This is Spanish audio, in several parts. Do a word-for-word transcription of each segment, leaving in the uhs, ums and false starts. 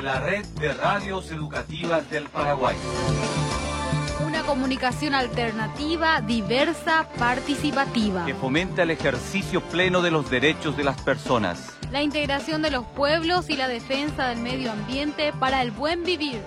la red de radios educativas del Paraguay. Una comunicación alternativa, diversa, participativa. Que fomenta el ejercicio pleno de los derechos de las personas. La integración de los pueblos y la defensa del medio ambiente para el buen vivir.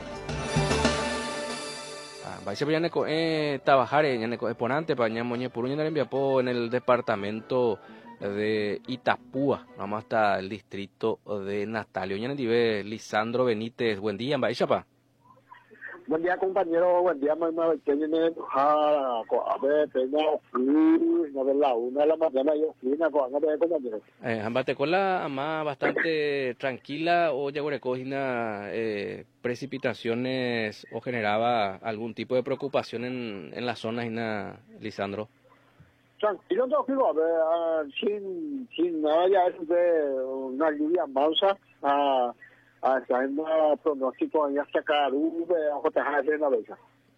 Trabajar en Exponente para en el departamento de Itapúa, vamos hasta el distrito de Natalio. Lisandro Benítez, buen día, Baixapa. Buen día, compañero, buen día, mamá. Que viene a ver, tengo frío, a la una de la mañana yo fui, a ver, compañero. Eh, ambate con la ama bastante tranquila o ya cogina eh, precipitaciones o generaba algún tipo de preocupación en, en la zona, Ina, Lisandro. Tranquilo, tranquilo, a ver, uh, sin, sin nada ya es de una lluvia mansa, uh, hasta en un pronóstico en hasta Carú, a J J de la Bella.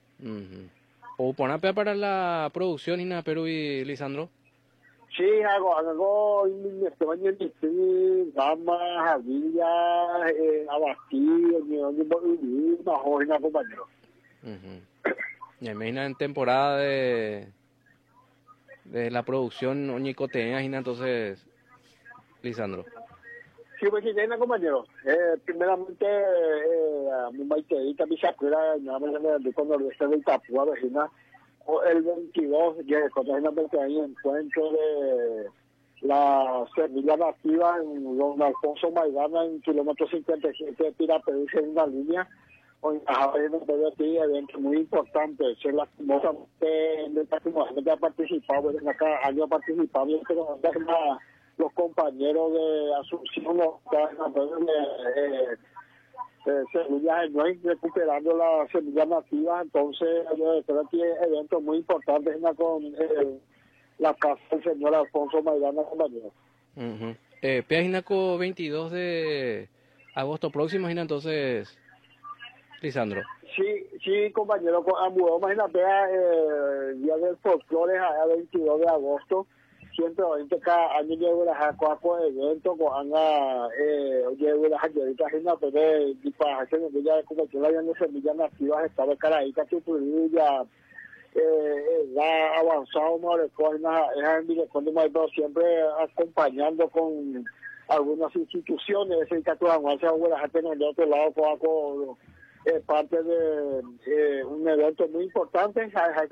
¿O poner para la producción, Ina, Perú y Lisandro? Sí, hago, hago, este baño en distrito, gama, jardilla, eh, abastillo, ni donde voy a vivir, una joven, compañero. Y imagina en temporada de... de la producción oñicoteña, entonces, Lisandro. Sí, pues sí, tiene, compañero. Eh, primeramente, eh, mi maiteita, mi chapura, nada más de cuando lo está de Itapúa, vecina, el veintidós, ya cuando es la ahí encuentro de la semilla nativa en Don Alfonso Maidana, en kilómetro cincuenta y siete de Pirapedú, en una línea. Hoy hay eventos muy importantes, se las que ha participado, en cada año ha participado, pero los compañeros de Asunción, los eh, eh, semillas no hay recuperando las semillas nativas, entonces creo que hay eventos muy importantes con eh, la casa del señor Alfonso Maidana, compañero. Uh-huh. eh, Piaginaco veintidós de agosto próximo, entonces... Lisandro. Sí, sí, compañero, imagínate, eh, día del folclore, a veintidós de agosto, ciento veinte cada año llevo las acuacos de eventos, con Ana, eh, llevo las ayuditas en la tele, y para hacer que ya como que vayan de semillas nativas, estaba caradita, que ya, eh, ya avanzado, no le cogen a mi director siempre acompañando con algunas instituciones, ese que actúan, hacia la gente en el otro lado, con Eh, parte de eh, un evento muy importante.